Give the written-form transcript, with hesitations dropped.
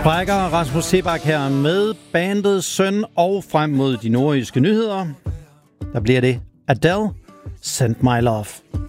Brækker Rasmus Seebach her med bandets Søn og frem mod de nordjyske nyheder. Der bliver det Adele, Send My Love.